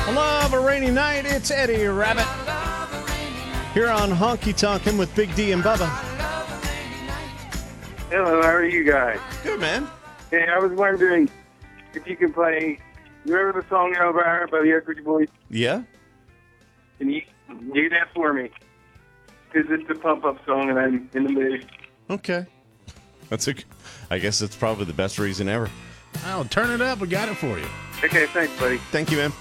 I love a rainy night. It's Eddie Rabbit here on Honky Tonkin' with Big D and Bubba. Hello, how are you guys? Good, man. Hey, I was wondering if you can play, you remember the song Elvira by the Equity Boys? Yeah? Can you do that for me? Because it's a pump-up song and I'm in the mood. Okay. I guess that's probably the best reason ever. I'll turn it up. We got it for you. Okay, thanks, buddy. Thank you, man.